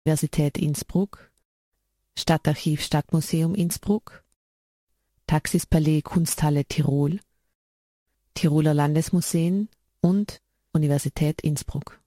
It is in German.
Universität Innsbruck, Stadtarchiv Stadtmuseum Innsbruck, Taxispalais Kunsthalle Tirol, Tiroler Landesmuseen und Universität Innsbruck.